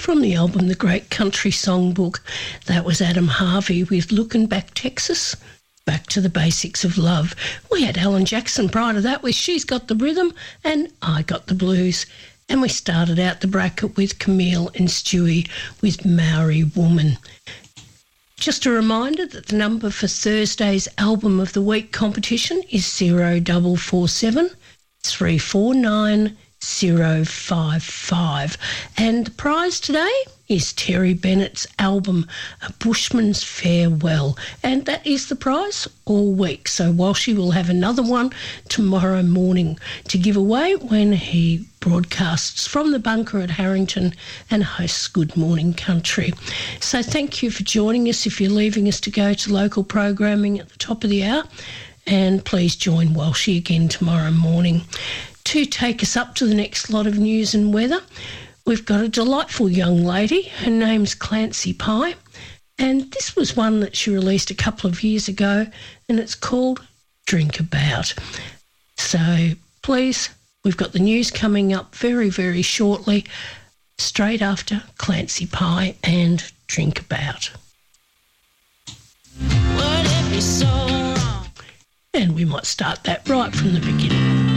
from the album The Great Country Songbook. That was Adam Harvey with Looking Back Texas, Back to the Basics of Love. We had Alan Jackson prior to that with She's Got the Rhythm and I Got the Blues. And we started out the bracket with Camille and Stewie with Maori Woman. Just a reminder that the number for Thursday's Album of the Week competition is 0447 349 055. And the prize today is Terry Bennett's album, A Bushman's Farewell. And that is the prize all week. So Walshy will have another one tomorrow morning to give away when he broadcasts from the bunker at Harrington and hosts Good Morning Country. So thank you for joining us if you're leaving us to go to local programming at the top of the hour. And please join Walshy again tomorrow morning. To take us up to the next lot of news and weather, we've got a delightful young lady. Her name's Clancy Pye, and this was one that she released a couple of years ago, and it's called Drink About. So please, we've got the news coming up very, very shortly, straight after Clancy Pye and Drink About. Would it be so wrong? And we might start that right from the beginning.